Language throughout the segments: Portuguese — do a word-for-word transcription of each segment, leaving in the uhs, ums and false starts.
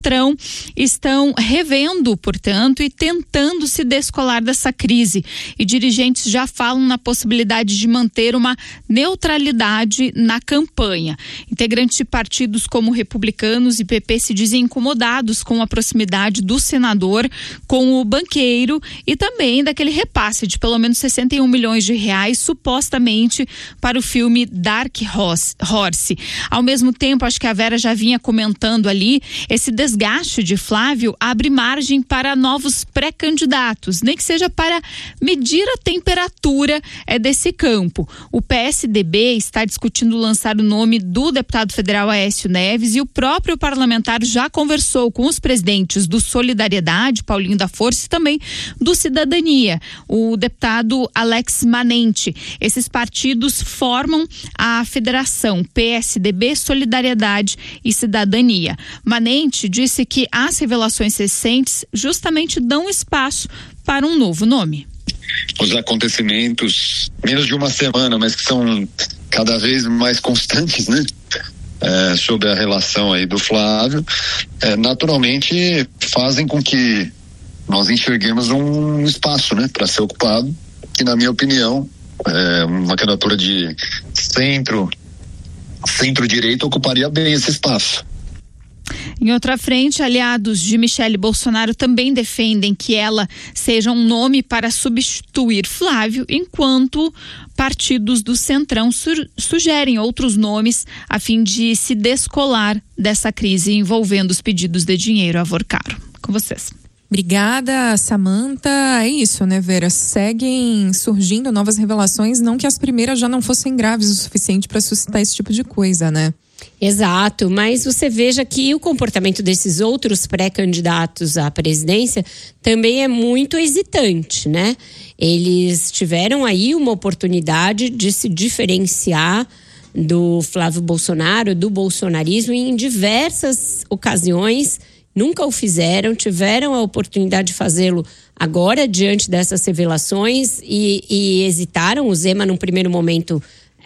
Centrão estão revendo, portanto, e tentando se descolar dessa crise. E dirigentes já falam na possibilidade de manter uma neutralidade na campanha. Integrantes de partidos como Republicanos e P P se dizem incomodados com a proximidade do senador com o banqueiro e também daquele repasse de pelo menos sessenta e um milhões de reais, supostamente, para o filme Dark Horse. Ao mesmo tempo, acho que a Vera já vinha comentando ali, esse desgaste de Flávio abre margem para novos pré-candidatos, nem que seja para medir a temperatura é, desse campo. O P S D B está discutindo lançar o nome do deputado federal Aécio Neves e o próprio parlamentar já conversou com os presidentes do Solidariedade, Paulinho da Força, e também do Cidadania, o deputado Alex Manente. Esses partidos formam a federação P S D B, Solidariedade e Cidadania. Manente disse que as revelações recentes justamente dão espaço para um novo nome. Os acontecimentos, menos de uma semana, mas que são cada vez mais constantes, né? É, sobre a relação aí do Flávio, é, naturalmente fazem com que nós enxerguemos um espaço, né, para ser ocupado, que na minha opinião, é, uma candidatura de centro, centro-direita ocuparia bem esse espaço. Em outra frente, aliados de Michele Bolsonaro também defendem que ela seja um nome para substituir Flávio, enquanto partidos do Centrão su- sugerem outros nomes a fim de se descolar dessa crise envolvendo os pedidos de dinheiro a Vorcaro. Com vocês. Obrigada, Samantha. É isso, né, Vera? Seguem surgindo novas revelações, não que as primeiras já não fossem graves o suficiente para suscitar esse tipo de coisa, né? Exato, mas você veja que o comportamento desses outros pré-candidatos à presidência também é muito hesitante, né? Eles tiveram aí uma oportunidade de se diferenciar do Flávio Bolsonaro, do bolsonarismo, em diversas ocasiões. Nunca o fizeram, tiveram a oportunidade de fazê-lo agora diante dessas revelações e, e hesitaram. O Zema, num primeiro momento,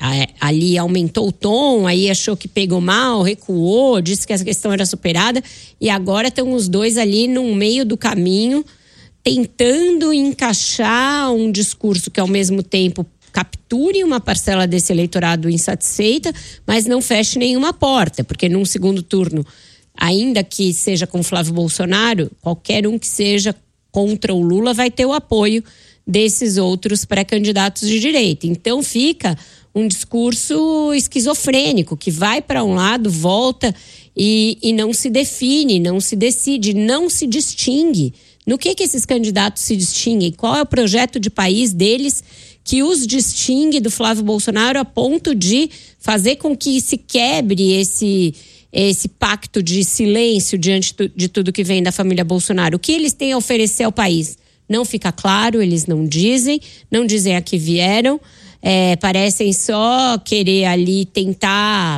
ali aumentou o tom, aí achou que pegou mal, recuou, disse que essa questão era superada e agora estão os dois ali no meio do caminho, tentando encaixar um discurso que ao mesmo tempo capture uma parcela desse eleitorado insatisfeita, mas não feche nenhuma porta, porque num segundo turno, ainda que seja com Flávio Bolsonaro, qualquer um que seja contra o Lula vai ter o apoio desses outros pré-candidatos de direita. Então fica um discurso esquizofrênico, que vai para um lado, volta e, e não se define, não se decide, não se distingue. No que que esses candidatos se distinguem? Qual é o projeto de país deles que os distingue do Flávio Bolsonaro a ponto de fazer com que se quebre esse, esse pacto de silêncio diante de tudo que vem da família Bolsonaro? O que eles têm a oferecer ao país? Não fica claro, eles não dizem, não dizem a que vieram. É, parecem só querer ali tentar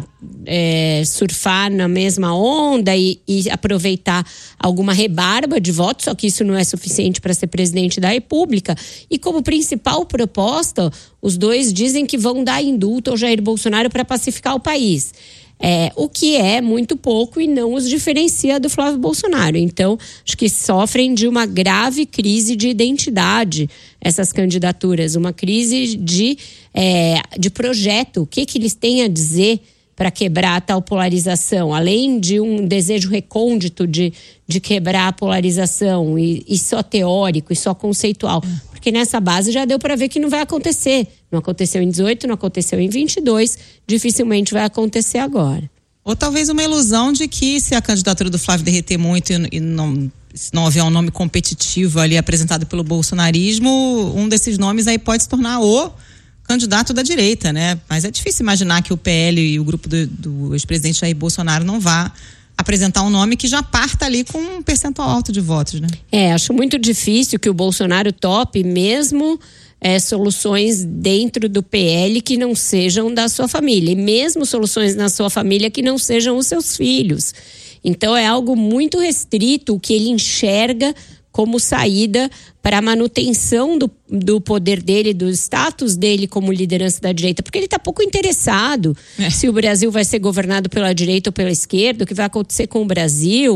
é, surfar na mesma onda e, e aproveitar alguma rebarba de votos, só que isso não é suficiente para ser presidente da República. E como principal proposta, os dois dizem que vão dar indulto ao Jair Bolsonaro para pacificar o país. É, o que é muito pouco e não os diferencia do Flávio Bolsonaro. Então, acho que sofrem de uma grave crise de identidade essas candidaturas, uma crise de, é, de projeto. O que, que eles têm a dizer para quebrar a tal polarização? Além de um desejo recôndito de, de quebrar a polarização e, e só teórico e só conceitual. Porque nessa base já deu para ver que não vai acontecer. Não aconteceu em dezoito, não aconteceu em vinte e dois, dificilmente vai acontecer agora. Ou talvez uma ilusão de que se a candidatura do Flávio derreter muito e, e não, se não houver um nome competitivo ali apresentado pelo bolsonarismo, um desses nomes aí pode se tornar o candidato da direita, né? Mas é difícil imaginar que o P L e o grupo do, do ex-presidente Jair Bolsonaro não vá apresentar um nome que já parta ali com um percentual alto de votos, né? É, acho muito difícil que o Bolsonaro tope mesmo é, soluções dentro do P L que não sejam da sua família, e mesmo soluções na sua família que não sejam os seus filhos. Então é algo muito restrito o que ele enxerga como saída para a manutenção do, do poder dele, do status dele como liderança da direita, porque ele está pouco interessado é. se o Brasil vai ser governado pela direita ou pela esquerda, o que vai acontecer com o Brasil.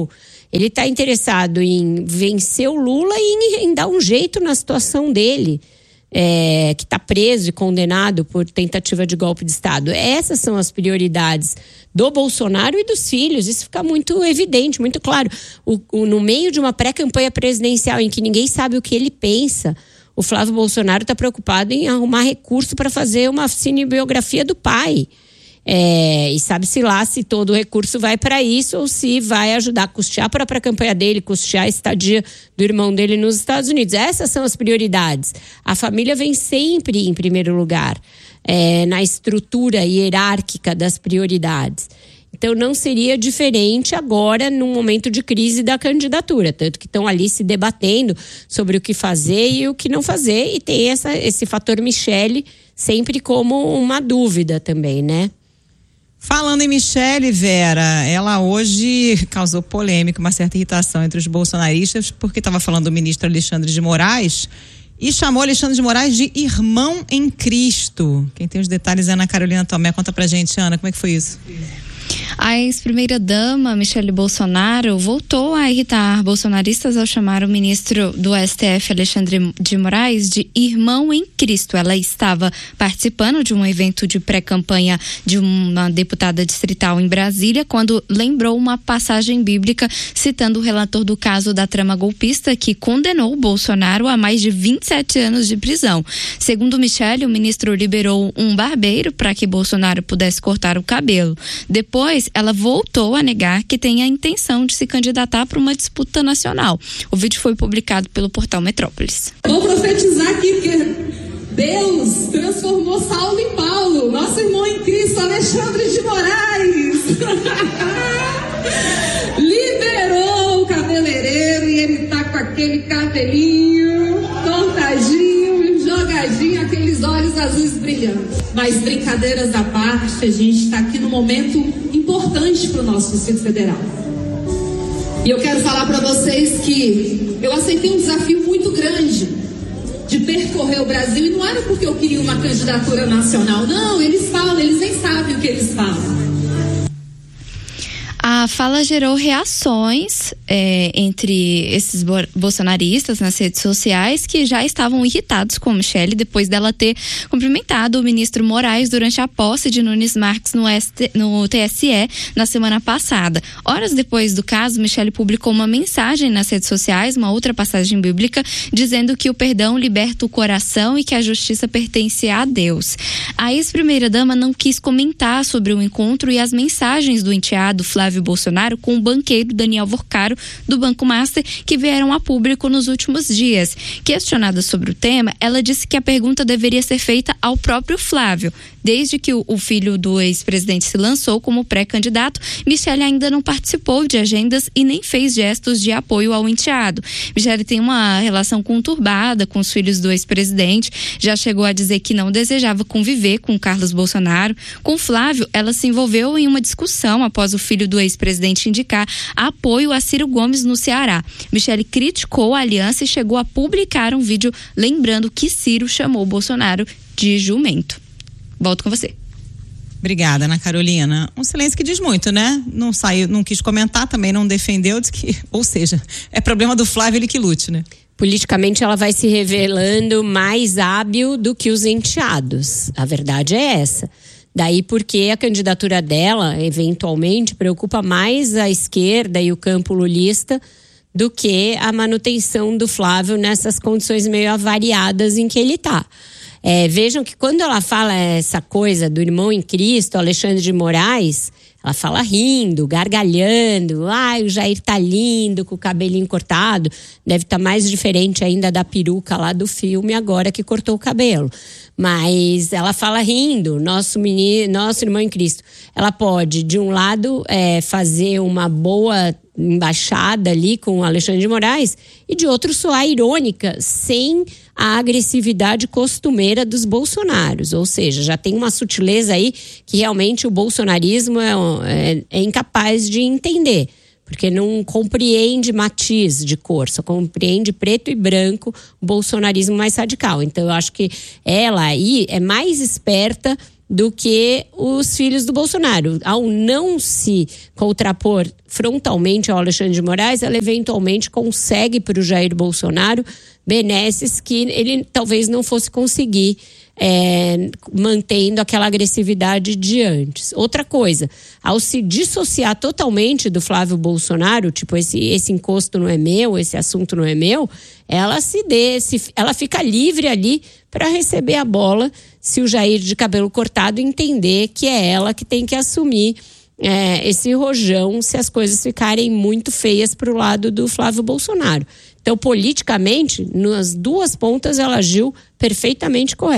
Ele está interessado em vencer o Lula e em, em dar um jeito na situação dele, é, que está preso e condenado por tentativa de golpe de Estado. Essas são as prioridades do Bolsonaro e dos filhos. Isso fica muito evidente, muito claro. O, o, no meio de uma pré-campanha presidencial em que ninguém sabe o que ele pensa, o Flávio Bolsonaro está preocupado em arrumar recurso para fazer uma cinebiografia do pai. É, e sabe-se lá se todo o recurso vai para isso ou se vai ajudar a custear a própria campanha dele, custear a estadia do irmão dele nos Estados Unidos. Essas são as prioridades. A família vem sempre em primeiro lugar, é, na estrutura hierárquica das prioridades. Então não seria diferente agora num momento de crise da candidatura, tanto que estão ali se debatendo sobre o que fazer e o que não fazer, e tem essa, esse fator Michele sempre como uma dúvida também, né? Falando em Michele, Vera, ela hoje causou polêmica, uma certa irritação entre os bolsonaristas, porque estava falando do ministro Alexandre de Moraes e chamou Alexandre de Moraes de irmão em Cristo. Quem tem os detalhes é a Ana Carolina Tomé. Conta pra gente, Ana, como é que foi isso? A ex-primeira-dama, Michele Bolsonaro, voltou a irritar bolsonaristas ao chamar o ministro do S T F, Alexandre de Moraes, de irmão em Cristo. Ela estava participando de um evento de pré-campanha de uma deputada distrital em Brasília, quando lembrou uma passagem bíblica citando o relator do caso da trama golpista, que condenou Bolsonaro a mais de vinte e sete anos de prisão. Segundo Michele, o ministro liberou um barbeiro para que Bolsonaro pudesse cortar o cabelo. Depois, ela voltou a negar que tem a intenção de se candidatar para uma disputa nacional. O vídeo foi publicado pelo portal Metrópolis. Vou profetizar aqui que Deus transformou Saulo em Paulo, nosso irmão em Cristo, Alexandre de Moraes. Liberou o cabeleireiro e ele tá com aquele cabelinho cortadinho, jogadinho, aqueles olhos azuis brilhantes. Mas brincadeiras à parte, a gente está aqui num momento importante para o nosso Distrito Federal. E eu quero falar para vocês que eu aceitei um desafio muito grande de percorrer o Brasil, e não era porque eu queria uma candidatura nacional, não, eles falam, eles nem sabem o que eles falam. A fala gerou reações é, entre esses bolsonaristas nas redes sociais, que já estavam irritados com Michele depois dela ter cumprimentado o ministro Moraes durante a posse de Nunes Marques no, S T, no T S E na semana passada. Horas depois do caso, Michele publicou uma mensagem nas redes sociais, uma outra passagem bíblica, dizendo que o perdão liberta o coração e que a justiça pertence a Deus. A ex-primeira-dama não quis comentar sobre o encontro e as mensagens do enteado Flávio Bolsonaro com o banqueiro Daniel Vorcaro, do Banco Master, que vieram a público nos últimos dias. Questionada sobre o tema, ela disse que a pergunta deveria ser feita ao próprio Flávio. Desde que o, o filho do ex-presidente se lançou como pré-candidato, Michele ainda não participou de agendas e nem fez gestos de apoio ao enteado. Michele tem uma relação conturbada com os filhos do ex-presidente, já chegou a dizer que não desejava conviver com Carlos Bolsonaro. Com Flávio, ela se envolveu em uma discussão após o filho do ex-presidente indicar apoio a Ciro Gomes no Ceará. Michele criticou a aliança e chegou a publicar um vídeo lembrando que Ciro chamou Bolsonaro de jumento. Volto com você. Obrigada, Ana Carolina. Um silêncio que diz muito, né? Não saiu, não quis comentar, também não defendeu, diz que, ou seja, é problema do Flávio, ele que lute, né? Politicamente ela vai se revelando mais hábil do que os enteados. A verdade é essa. Daí porque a candidatura dela, eventualmente, preocupa mais a esquerda e o campo lulista do que a manutenção do Flávio nessas condições meio avariadas em que ele está. É, vejam que quando ela fala essa coisa do irmão em Cristo, Alexandre de Moraes, ela fala rindo, gargalhando. Ai, o Jair tá lindo, com o cabelinho cortado. Deve estar tá mais diferente ainda da peruca lá do filme, agora que cortou o cabelo. Mas ela fala rindo, nosso, menino, nosso irmão em Cristo. Ela pode, de um lado, é, fazer uma boa embaixada ali com o Alexandre de Moraes e de outro soar irônica, sem a agressividade costumeira dos bolsonaros. Ou seja, já tem uma sutileza aí que realmente o bolsonarismo é, é, é incapaz de entender, porque não compreende matiz de cor, só compreende preto e branco, o bolsonarismo mais radical. Então eu acho que ela aí é mais esperta do que os filhos do Bolsonaro. Ao não se contrapor frontalmente ao Alexandre de Moraes, ela eventualmente consegue para o Jair Bolsonaro benesses que ele talvez não fosse conseguir É, mantendo aquela agressividade de antes. Outra coisa, ao se dissociar totalmente do Flávio Bolsonaro, tipo, esse, esse encosto não é meu, esse assunto não é meu, ela se dê, se, ela fica livre ali para receber a bola se o Jair de cabelo cortado entender que é ela que tem que assumir é, esse rojão se as coisas ficarem muito feias para o lado do Flávio Bolsonaro. Então, politicamente, nas duas pontas ela agiu perfeitamente correta.